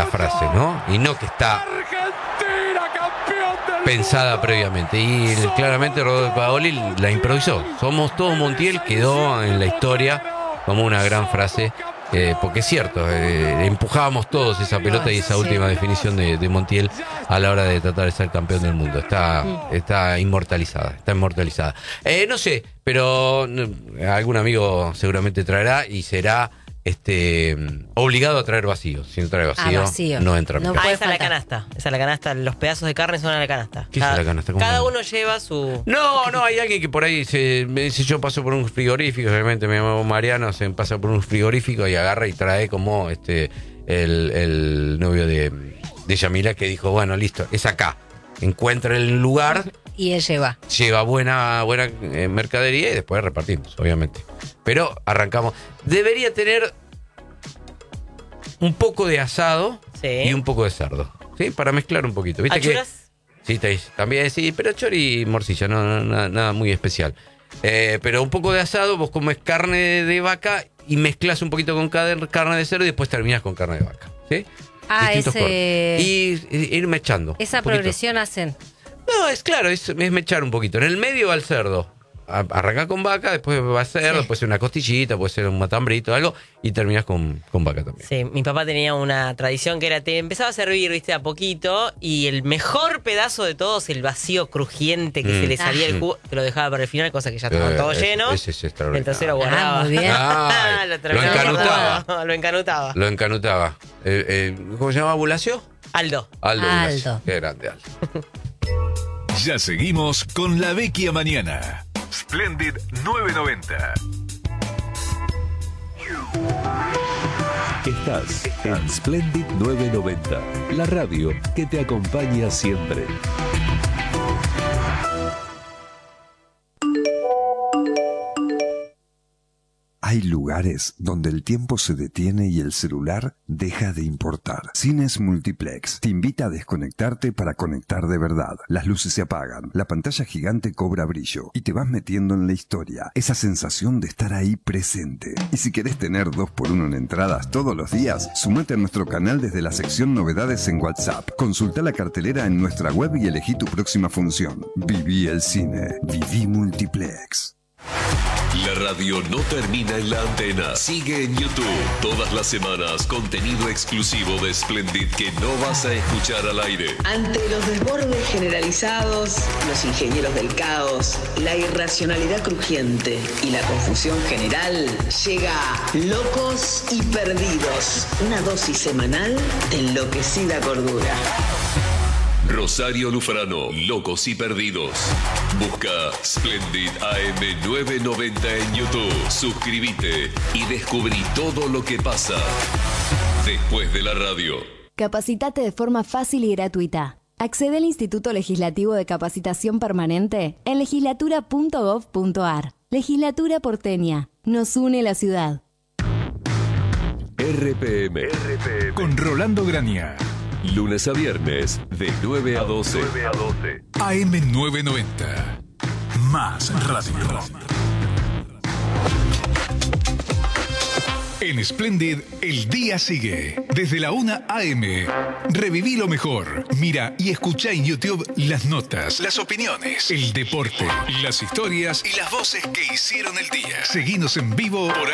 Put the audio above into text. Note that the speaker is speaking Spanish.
la frase, ¿no? Y no que está pensada previamente. Y claramente Rodolfo Paoli la improvisó. Somos todos Montiel, quedó en la historia como una gran frase. Porque es cierto, empujábamos todos esa pelota y esa última definición de Montiel a la hora de tratar de ser campeón del mundo. Está inmortalizada, no sé, pero algún amigo seguramente traerá y será obligado a traer vacío. Si no trae vacío, no entra. No, esa es la canasta. Esa es la canasta. Los pedazos de carne son a la canasta. ¿Qué es la canasta? Cada uno lleva su... No, hay alguien que por ahí me dice, yo paso por un frigorífico, realmente me llamo Mariano, se pasa por un frigorífico y agarra y trae como el novio de Yamila, que dijo, bueno, listo, es acá. Encuentra el lugar y él lleva buena mercadería y después repartimos, obviamente. Pero arrancamos. Debería tener un poco de asado y un poco de cerdo, ¿sí? Para mezclar un poquito. ¿Viste ¿Achuras? Sí, también sí, pero chori y morcilla, no, nada muy especial. Pero un poco de asado, vos comes carne de vaca y mezclas un poquito con carne de cerdo y después terminas con carne de vaca, ¿sí? Y ir mechando. Esa progresión hacen. No, es claro, es mechar un poquito. En el medio va el cerdo. Arranca con vaca, después va a cerdo, puede ser una costillita, puede ser un matambrito, algo, y terminas con vaca también. Sí, mi papá tenía una tradición que era, te empezaba a servir, viste, a poquito, y el mejor pedazo de todos, el vacío crujiente que se le salía el jugo, te lo dejaba para el final, cosa que ya estaba todo lleno. Ese es extraordinario. Entonces lo guardaba. Muy bien. Lo encanutaba. Lo encanutaba. ¿Cómo se llama? ¿Bulacio? Aldo. Qué grande, Aldo. Ya seguimos con La Vecchia Mañana. Splendid 990. Estás en Splendid 990, la radio que te acompaña siempre. Hay lugares donde el tiempo se detiene y el celular deja de importar. Cines Multiplex te invita a desconectarte para conectar de verdad. Las luces se apagan, la pantalla gigante cobra brillo y te vas metiendo en la historia. Esa sensación de estar ahí presente. Y si querés tener 2x1 en entradas todos los días, sumate a nuestro canal desde la sección Novedades en WhatsApp. Consulta la cartelera en nuestra web y elegí tu próxima función. Viví el cine. Viví Multiplex. La radio no termina en la antena. Sigue en YouTube. Todas las semanas, contenido exclusivo de Splendid que no vas a escuchar al aire. Ante los desbordes generalizados, los ingenieros del caos, la irracionalidad crujiente y la confusión general, llega Locos y Perdidos. Una dosis semanal de enloquecida cordura. Rosario Lufrano, Locos y Perdidos. Busca Splendid AM 990 en YouTube. Suscríbete y descubrí todo lo que pasa después de la radio. Capacitate de forma fácil y gratuita. Accede al Instituto Legislativo de Capacitación Permanente en legislatura.gov.ar. Legislatura porteña. Nos une la ciudad. RPM. Con Rolando Graña. Lunes a viernes, de 9 a 12. AM 990. Más radio. En Splendid, el día sigue. Desde la 1 AM. Reviví lo mejor. Mira y escucha en YouTube las notas, las opiniones, el deporte, las historias y las voces que hicieron el día. Seguinos en vivo por